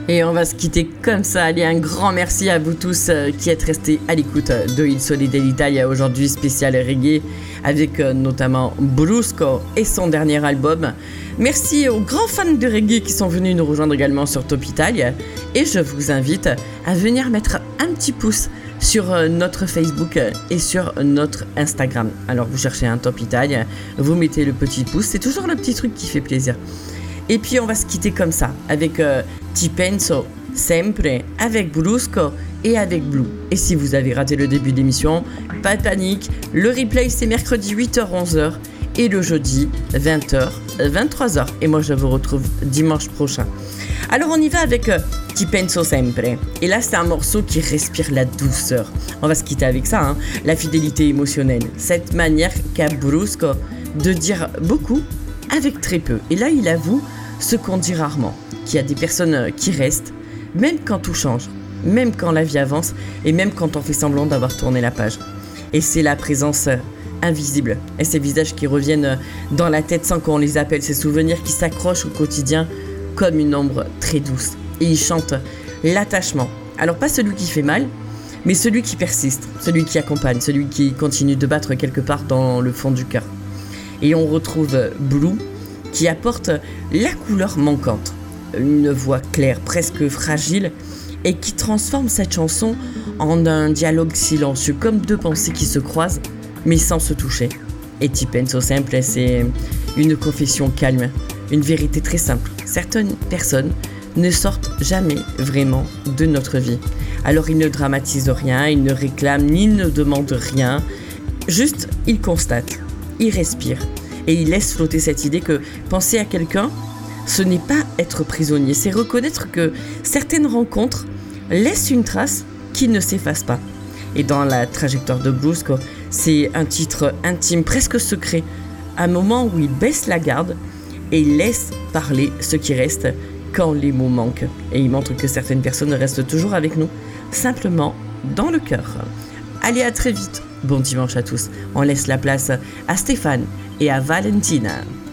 Et on va se quitter comme ça. Allez, un grand merci à vous tous qui êtes restés à l'écoute de Il Sole dell'Italia aujourd'hui spécial reggae avec notamment Brusco et son dernier album. Merci aux grands fans de reggae qui sont venus nous rejoindre également sur Top Italia. Et je vous invite à venir mettre un petit pouce sur notre Facebook et sur notre Instagram. Alors vous cherchez un Top Italia, vous mettez le petit pouce, c'est toujours le petit truc qui fait plaisir. Et puis on va se quitter comme ça, avec Ti penso sempre, avec Brusco et avec Blue. Et si vous avez raté le début d'émission, pas de panique, le replay c'est mercredi 8h-11h et le jeudi 20h-23h. Et moi je vous retrouve dimanche prochain. Alors on y va avec Ti penso sempre. Et là c'est un morceau qui respire la douceur. On va se quitter avec ça, hein. La fidélité émotionnelle. Cette manière qu'a Brusco de dire beaucoup avec très peu. Et là il avoue ce qu'on dit rarement, qu'il y a des personnes qui restent, même quand tout change, même quand la vie avance, et même quand on fait semblant d'avoir tourné la page. Et c'est la présence invisible, et ces visages qui reviennent dans la tête sans qu'on les appelle, ces souvenirs qui s'accrochent au quotidien comme une ombre très douce. Et ils chantent l'attachement. Alors pas celui qui fait mal, mais celui qui persiste, celui qui accompagne, celui qui continue de battre quelque part dans le fond du cœur. Et on retrouve Blue, qui apporte la couleur manquante, une voix claire, presque fragile, et qui transforme cette chanson en un dialogue silencieux, comme deux pensées qui se croisent, mais sans se toucher. Et Ti penso sempre, c'est une confession calme, une vérité très simple. Certaines personnes ne sortent jamais vraiment de notre vie. Alors ils ne dramatisent rien, ils ne réclament ni ne demandent rien, juste ils constatent, ils respirent. Et il laisse flotter cette idée que penser à quelqu'un, ce n'est pas être prisonnier, c'est reconnaître que certaines rencontres laissent une trace qui ne s'efface pas. Et dans la trajectoire de Brusco, c'est un titre intime, presque secret, un moment où il baisse la garde et il laisse parler ce qui reste quand les mots manquent. Et il montre que certaines personnes restent toujours avec nous, simplement dans le cœur. Allez, à très vite. Bon dimanche à tous. On laisse la place à Stéphane et à Valentina.